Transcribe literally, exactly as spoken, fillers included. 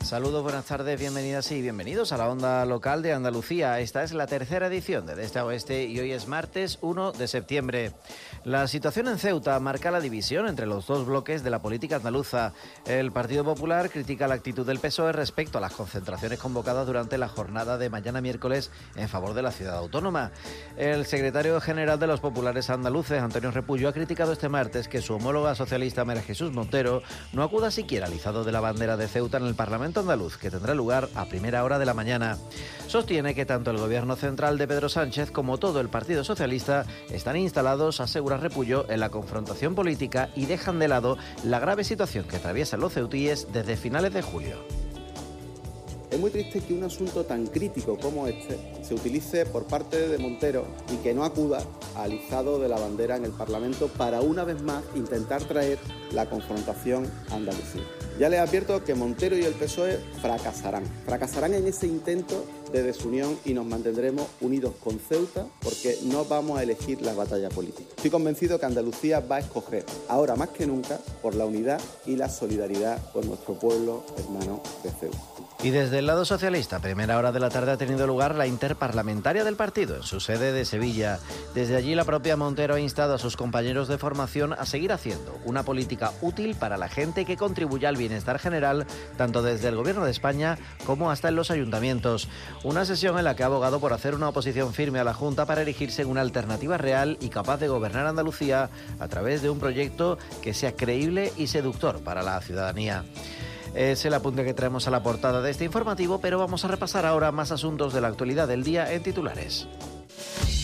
Saludos, buenas tardes, bienvenidas y bienvenidos a la Onda Local de Andalucía. Esta es la tercera edición de De Este a Oeste y hoy es martes uno de septiembre. La situación en Ceuta marca la división entre los dos bloques de la política andaluza. El Partido Popular critica la actitud del P S O E respecto a las concentraciones convocadas durante la jornada de mañana miércoles en favor de la ciudad autónoma. El secretario general de los populares andaluces, Antonio Repullo, ha criticado este martes que su homóloga socialista María Jesús Montero no acuda siquiera al izado de la bandera de Ceuta en el Parlamento andaluz, que tendrá lugar a primera hora de la mañana. Sostiene que tanto el gobierno central de Pedro Sánchez como todo el Partido Socialista están instalados, asegura Repullo, en la confrontación política y dejan de lado la grave situación que atraviesan los ceutíes desde finales de julio. Es muy triste que un asunto tan crítico como este se utilice por parte de Montero y que no acuda al izado de la bandera en el Parlamento para una vez más intentar traer la confrontación a Andalucía. Ya les advierto que Montero y el P S O E fracasarán. Fracasarán en ese intento de desunión y nos mantendremos unidos con Ceuta porque no vamos a elegir la batalla política. Estoy convencido que Andalucía va a escoger, ahora más que nunca, por la unidad y la solidaridad con nuestro pueblo hermano de Ceuta. Y desde el lado socialista, a primera hora de la tarde ha tenido lugar la interparlamentaria del partido en su sede de Sevilla. Desde allí la propia Montero ha instado a sus compañeros de formación a seguir haciendo una política útil para la gente que contribuya al bienestar general, tanto desde el Gobierno de España como hasta en los ayuntamientos. Una sesión en la que ha abogado por hacer una oposición firme a la Junta para erigirse en una alternativa real y capaz de gobernar Andalucía a través de un proyecto que sea creíble y seductor para la ciudadanía. Es el apunte que traemos a la portada de este informativo, pero vamos a repasar ahora más asuntos de la actualidad del día en titulares.